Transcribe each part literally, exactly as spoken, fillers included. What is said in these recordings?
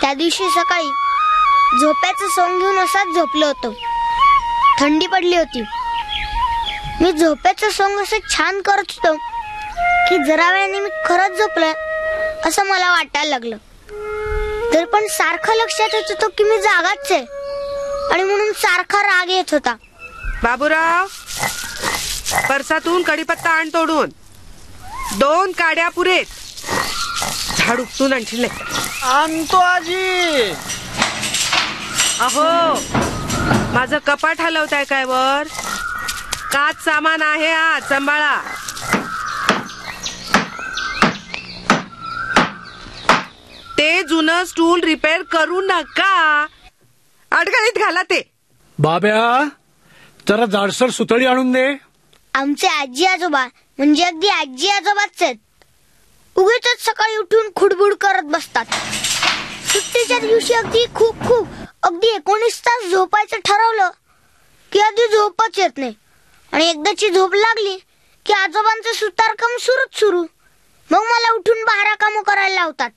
त्या दिवशी सकाळी झोप्याचं सोंग घेऊन असाच झोपलो होतो. थंडी पडली होती. मी झोप्याचं सोंग असं छान करत होतो की जरा वेळाने मी खरंच झोपलोय असं मला वाटायला लागलं. तर पण सारखं लक्षात येत होतं की मी जागाच आहे आणि म्हणून सारखा राग येत होता. बाबूराव, परसातून कढीपत्ता आण तोडून. दोन काड्या पुरेत. झाड उपटून आणशील नाही. आणतो आजी. अहो, माझं कपाट हलवताय काय वर? काच सामान आहे आज, सांभाळा. ते जुनं स्टूल रिपेअर करू नका. अडगळीत घाला ते. बाब्या, जरा जाडसर सुतळी आणून दे. आमचे आजी आजोबा म्हणजे अगदी आजी आजोबाच आहेत. उगीच सकाळी उठून खुडबुड करत बसतात. सुट्टीच्या दिवशी अगदी खूप खूप अगदी एकोणीस तास झोपायचं ठरवलं की अगदी झोपच येत नाही. आणि एकदाची झोप लागली की आजोबांचं सुतारकाम सुरूच सुरू. मग मला उठून बारा कामं करायला लावतात.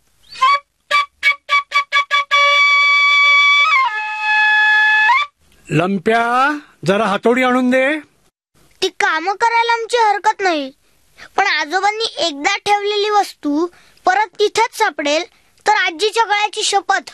लंप्या, जरा हातोडी आणून दे. ती कामं करायला आमची हरकत नाही, पण आजोबांनी एकदा ठेवलेली वस्तू परत तिथेच सापडेल तर आजीच्या गळ्याची शपथ.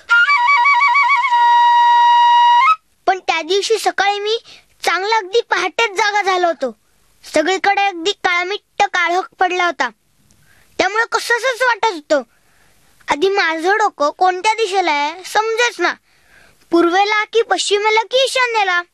पण त्या दिवशी सकाळी मी चांगला अगदी पहाटेच जागा झालो होतो. सगळीकडे अगदी काळमिट्ट काळोख पडला होता. त्यामुळे कसंच वाटत होतं. आधी माझं डोकं कोणत्या दिशेला आहे समजेच ना. पूर्वेला की पश्चिमेला की ईशान्येला.